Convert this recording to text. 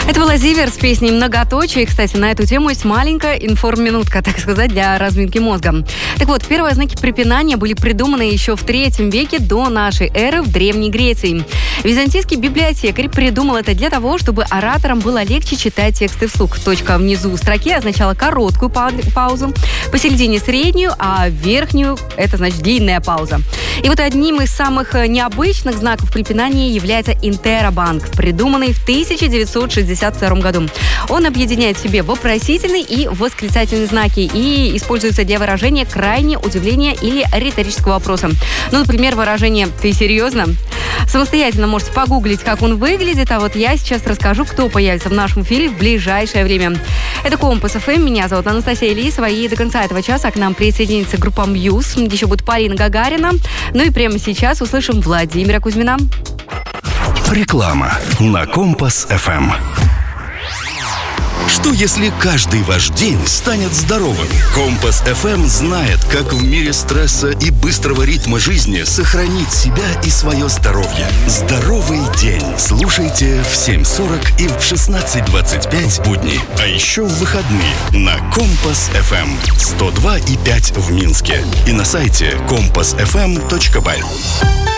Это была Зивер с песней «Многоточие». Кстати, на эту тему есть маленькая информ-минутка, так сказать, для разминки мозга. Так вот, первые знаки препинания были придуманы еще в 3 веке до нашей эры в Древней Греции. Византийский библиотекарь придумал это для того, чтобы ораторам было легче читать тексты вслух. Точка внизу строки означала короткую паузу, посередине среднюю, а верхнюю – это значит длинная пауза. И вот одним из самых необычных знаков препинания является интеробанк, придуманный в 1962 году. Он объединяет в себе вопросительный и восклицательный знаки и используется для выражения крайне удивления или риторического вопроса. Ну, например, выражение «Ты серьезно?». Самостоятельно можете погуглить, как он выглядит, а вот я сейчас расскажу, кто появится в нашем эфире в ближайшее время. Это Компас ФМ, меня зовут Анастасия Лисова, и до конца этого часа к нам присоединится группа Мьюз, еще будет Полина Гагарина, ну и прямо сейчас услышим Владимира Кузьмина. Реклама на Компас ФМ. Что если каждый ваш день станет здоровым? Компас FM знает, как в мире стресса и быстрого ритма жизни сохранить себя и свое здоровье. Здоровый день. Слушайте в 7:40 и в 16:25 будни. А еще в выходные на Компас FM 102,5 в Минске и на сайте compassfm.by.